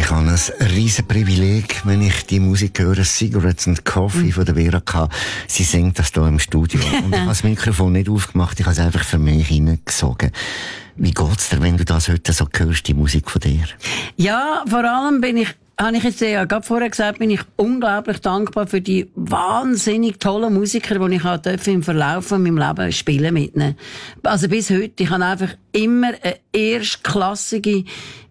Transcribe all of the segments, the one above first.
Ich habe ein riesen Privileg, wenn ich die Musik höre, Cigarettes and Coffee von der Vera K. Sie singt das hier im Studio. Und ich habe das Mikrofon nicht aufgemacht, ich habe es einfach für mich hineingesogen. Wie geht's dir, wenn du das heute so hörst, die Musik von dir? Ja, vor allem habe ich jetzt ja gerade vorher gesagt, bin ich unglaublich dankbar für die wahnsinnig tollen Musiker, die ich auch im Verlauf von meinem Leben spielen mit ihnen. Also bis heute. Ich habe einfach immer eine erstklassige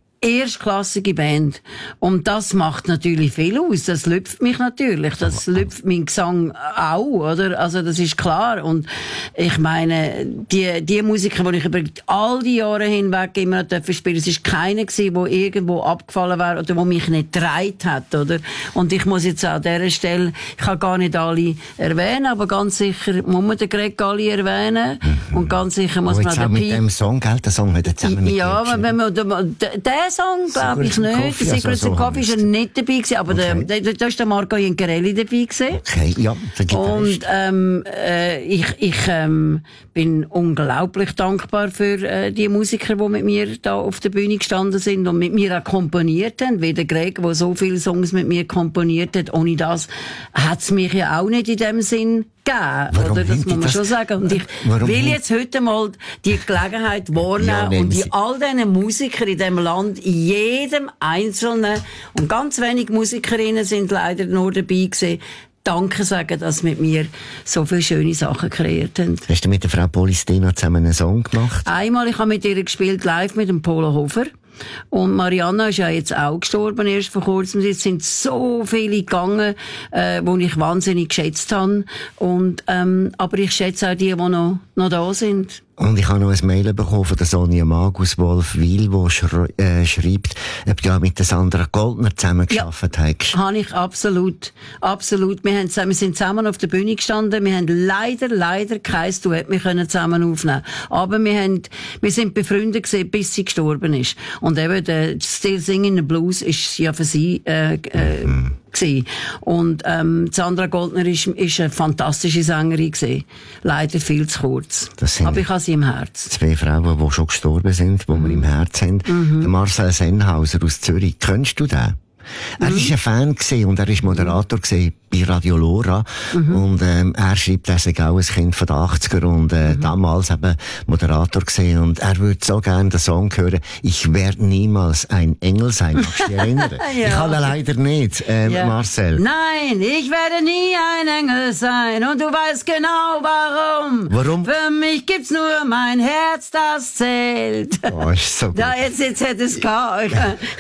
Band. Und das macht natürlich viel aus. Das lüpft mich natürlich. Das lüpft mein Gesang auch, oder? Also, das ist klar. Und ich meine, die Musiker, die ich über all die Jahre hinweg immer noch spielen, es ist keiner gewesen, der irgendwo abgefallen wäre oder der mich nicht getragen hat, oder? Und ich muss jetzt an dieser Stelle, ich kann gar nicht alle erwähnen, aber ganz sicher muss man den Greg alle erwähnen. Und ganz sicher muss man den mit dem Song, gell? Der Song hat er zusammen mit ja, aber wenn man, der Song, glaube ich nicht. Cigarettes and Coffee ist nicht dabei gewesen, aber okay. Da ist der Marco Jincarelli dabei gewesen. Okay, ja, der Gitarrist. Und, ich bin unglaublich dankbar für, die Musiker, die mit mir da auf der Bühne gestanden sind und mit mir auch komponiert haben, wie der Greg, der so viele Songs mit mir komponiert hat. Ohne das hat's mich ja auch nicht in dem Sinn gegeben, oder? Das muss man schon sagen. Und ich will jetzt heute mal die Gelegenheit wahrnehmen und all diesen Musiker in diesem Land, jedem Einzelnen, und ganz wenig Musikerinnen sind leider nur dabei gewesen, Danke sagen, dass sie mit mir so viele schöne Sachen kreiert haben. Hast du mit der Frau Polistina zusammen einen Song gemacht? Einmal, ich habe mit ihr gespielt, live mit dem Polo Hofer. Und Marianna ist ja jetzt auch gestorben, erst vor kurzem. Es sind so viele gegangen, die ich wahnsinnig geschätzt habe. Und, aber ich schätze auch die noch da sind. Und ich habe noch ein Mail bekommen von der Sonja Mag aus Wolfwil, die schreibt, ob du ja mit der Sandra Goldner zusammengearbeitet hast. Ja, habe ich absolut. Absolut. Wir sind zusammen auf der Bühne gestanden. Wir haben leider kein Duett mehr zusammen aufnehmen. Aber wir sind befreundet gewesen, bis sie gestorben ist. Und eben, der Still Singing the Blues ist ja für sie, gewesen. Und, Sandra Goldner ist eine fantastische Sängerin gewesen. Leider viel zu kurz. Aber ich habe sie im Herz. Zwei Frauen, die schon gestorben sind, die wir im Herz haben. Der Marcel Sennhauser aus Zürich. Kennst du den? Er war ein Fan gewesen und er war Moderator gewesen bei Radio Lora. Und, er schreibt, er sei auch ein Kind von den 80er und, damals eben Moderator gewesen. Und er würde so gerne den Song hören, ich werde niemals ein Engel sein. Magst du dich erinnern? Ja. Ich kann ihn leider nicht, Marcel. Nein, ich werde nie ein Engel sein und du weißt genau warum. Warum? Für mich gibt's nur mein Herz, das zählt. Oh, ist so gut. Ja, jetzt hätte es gehabt.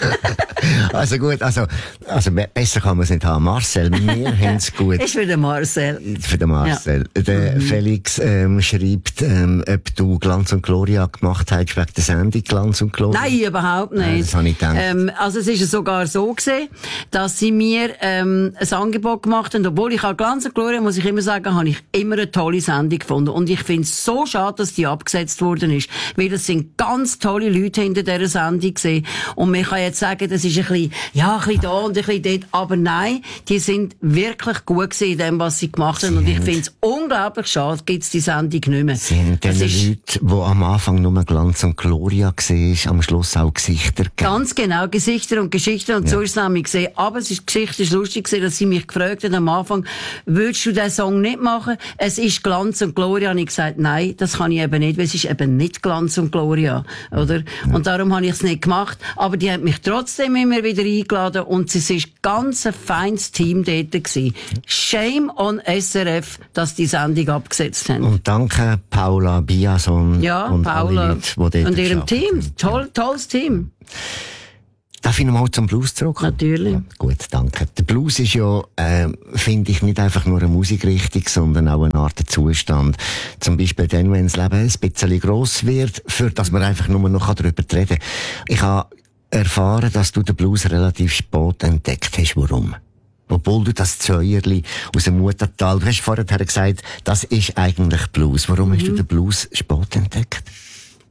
Also gut, also besser kann man es nicht haben. Marcel, wir haben es gut. Ist für den Marcel. Für den Marcel. Ja. Der Felix schreibt, ob du Glanz und Gloria gemacht hast wegen der Sendung Glanz und Gloria. Nein, überhaupt nicht. Das habe ich gedacht. Also es ist sogar so gewesen, dass sie mir ein Angebot gemacht haben. Obwohl ich auch Glanz und Gloria, muss ich immer sagen, habe ich immer eine tolle Sendung gefunden. Und ich finde es so schade, dass die abgesetzt worden ist. Weil das sind ganz tolle Leute hinter dieser Sendung gewesen. Und man kann jetzt sagen, das ist ein bisschen da und ein bisschen dort. Aber nein, die sind wirklich gut gewesen in dem, was sie gemacht haben. Und ich finde es unglaublich schade, gibt es die Sendung nicht mehr. Sind diese Leute, die am Anfang nur Glanz und Gloria war, am Schluss auch Gesichter gegeben? Ganz genau, Gesichter und Geschichten. Und so ist es nämlich gesehen. Aber die Geschichte ist lustig gewesen, dass sie mich gefragt haben am Anfang, würdest du den Song nicht machen? Es ist Glanz und Gloria. Und ich gesagt, nein, das kann ich eben nicht, weil es ist eben nicht Glanz und Gloria, oder? Und darum habe ich es nicht gemacht. Aber die haben mich trotzdem immer wieder eingeladen und es ist ganz ein feines Team dort gewesen. Shame on SRF, dass die Sendung abgesetzt haben. Und danke Paula Biason und Paula alle Leute, die dort und ihrem Team. Haben. Tolles Team. Darf ich nochmal zum Blues zurück? Natürlich. Ja, gut, danke. Der Blues ist ja, finde ich, nicht einfach nur eine Musikrichtung, sondern auch eine Art Zustand. Zum Beispiel dann, wenn das Leben ein bisschen gross wird, für dass man einfach nur noch darüber reden kann. Ich habe erfahren, dass du den Blues relativ spät entdeckt hast. Warum? Obwohl du das Zäuerli aus dem Muttertal, du hast vorher gesagt, das ist eigentlich Blues. Warum hast du den Blues spät entdeckt?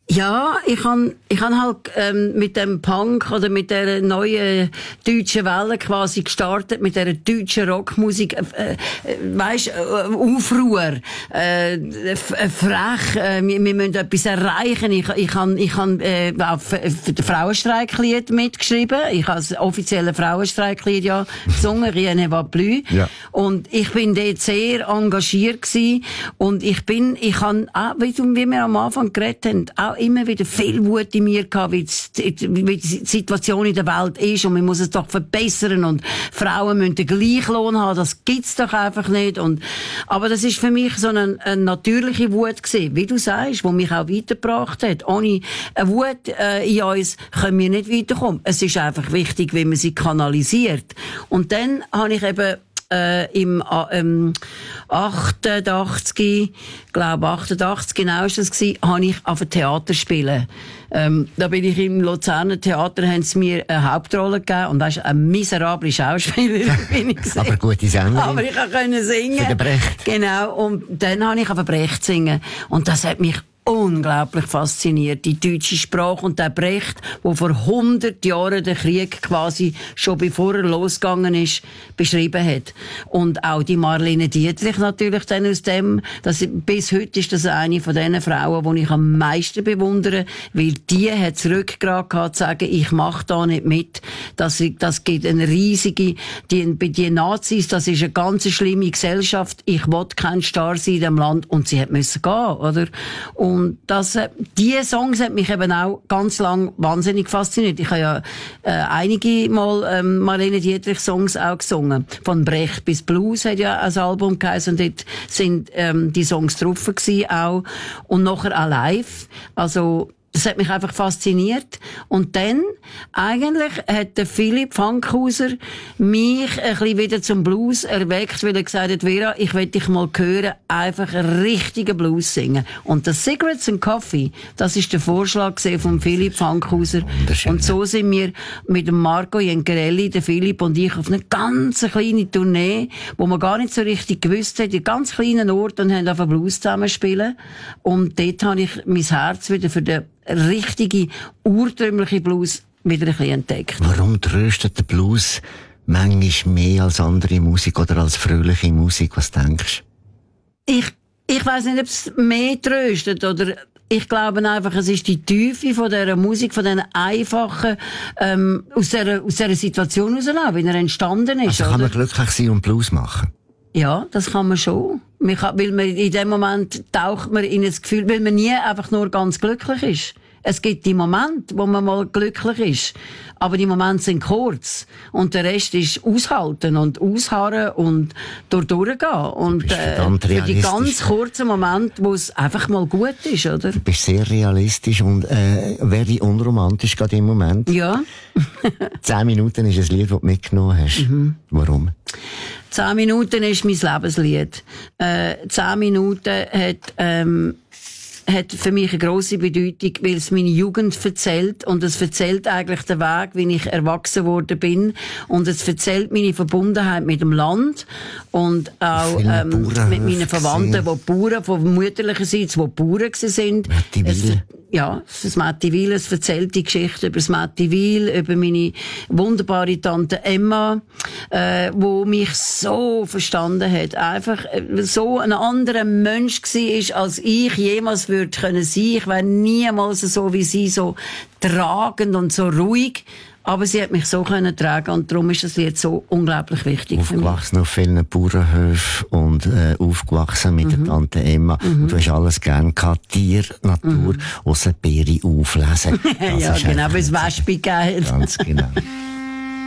Ja, ich han halt mit dem Punk oder mit der neuen deutschen Welle quasi gestartet, mit der deutschen Rockmusik, weisst, Aufruhr, frech, wir müssen etwas erreichen. Ich han für den Frauenstreiklied mitgeschrieben. Ich habe das offizielle Frauenstreiklied ja gesungen, Rien ne va plus. Ja. Und ich bin dort sehr engagiert gewesen. Und ich han auch, wie wir am Anfang geredet haben, auch immer wieder viel Wut in mir gehabt, wie die Situation in der Welt ist und man muss es doch verbessern und Frauen müssen den Gleichlohn haben, das gibt's doch einfach nicht. Aber das ist für mich so eine natürliche Wut gewesen, wie du sagst, die mich auch weitergebracht hat. Ohne eine Wut in uns können wir nicht weiterkommen. Es ist einfach wichtig, wie man sie kanalisiert. Und dann habe ich eben im 88 genau ist das gewesen, habe ich auf ein Theater spielen. Da bin ich im Luzerner Theater, haben sie mir eine Hauptrolle gegeben und weisst, eine miserable Schauspielerin bin ich gewesen. Aber gute Sängerin. Aber ich konnte singen. Für den Brecht. Genau. Und dann habe ich auf Brecht singen. Und das hat mich unglaublich fasziniert. Die deutsche Sprache und der Brecht, der vor 100 Jahren den Krieg quasi schon bevor er losgegangen ist, beschrieben hat. Und auch die Marlene Dietrich natürlich dann aus dem, bis heute ist das eine von den Frauen, die ich am meisten bewundere, weil die hat das Rückgrat gehabt, zu sagen, ich mache da nicht mit. Das gibt eine riesige, die Nazis, das ist eine ganz schlimme Gesellschaft. Ich will kein Star sein in dem Land. Und sie hat müssen gehen, oder? Und diese Songs hat mich eben auch ganz lang wahnsinnig fasziniert. Ich habe ja einige Mal Marlene Dietrich Songs auch gesungen. Von Brecht bis Blues hat ja ein Album geheißen und dort sind die Songs drauf gewesen auch. Und nachher Alive. Also das hat mich einfach fasziniert. Und dann, eigentlich, hat der Philipp Fankhauser mich ein bisschen wieder zum Blues erweckt, weil er gesagt hat, Vera, ich will dich mal hören, einfach einen richtigen Blues singen. Und das Cigarettes and Coffee, das ist der Vorschlag von Philipp Fankhauser. Und so sind wir mit dem Marco Jenkerelli, der Philipp und ich, auf eine ganz kleine Tournee, wo man gar nicht so richtig gewusst hat, in ganz kleinen Ort, und haben auf einen Blues zusammen spielen. Und dort habe ich mein Herz wieder für den richtige, urtümliche Blues wieder ein bisschen entdeckt. Warum tröstet der Blues manchmal mehr als andere Musik oder als fröhliche Musik? Was denkst du? Ich weiss nicht, ob es mehr tröstet oder ich glaube einfach, es ist die Tiefe von dieser Musik, von diesen einfachen, aus dieser Situation heraus, wie er entstanden ist. Also kann man glücklich sein und Blues machen? Ja, das kann man schon. Weil man in dem Moment taucht man in ein Gefühl, weil man nie einfach nur ganz glücklich ist. Es gibt die Momente, wo man mal glücklich ist. Aber die Momente sind kurz. Und der Rest ist aushalten und ausharren und durchgehen. Und für die ganz kurzen Momente, wo es einfach mal gut ist, oder? Du bist sehr realistisch und very unromantisch gerade im Moment. Ja. 10 Minuten ist ein Lied, das du mitgenommen hast. Mhm. Warum? 10 Minuten ist mein Lebenslied. 10 Minuten hat für mich eine grosse Bedeutung, weil es meine Jugend erzählt und es erzählt eigentlich den Weg, wie ich erwachsen worden bin und es erzählt meine Verbundenheit mit dem Land und auch mit meinen Verwandten, die Bauern, von mütterlicherseits, die Bauern sind. Ja, das Mättiwil, es erzählt die Geschichte über das Mättiwil, über meine wunderbare Tante Emma, wo mich so verstanden hat, einfach so ein anderer Mensch war, als ich jemals würde können sein. Ich wäre niemals so wie sie, so tragend und so ruhig. Aber sie hat mich so können tragen und darum ist das Lied so unglaublich wichtig für mich. Aufgewachsen auf vielen Bauernhöfen und aufgewachsen mit der Tante Emma. Und du hast alles gern gehabt, Tier, Natur, ausser Beere auflesen. Ja, genau, bis Wespe gegeben. Ganz genau.